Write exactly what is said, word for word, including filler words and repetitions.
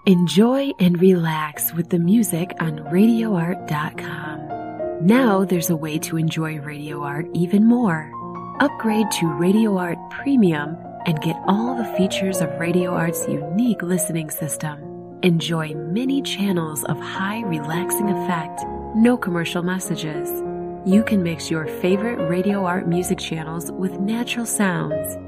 Enjoy and relax with the music on radio art dot com. Now there's a way to enjoy Radio Art even more. Upgrade to Radio Art Premium and get all the features of Radio Art's unique listening system. Enjoy many channels of high relaxing effect, no commercial messages. You can mix your favorite Radio Art music channels with natural sounds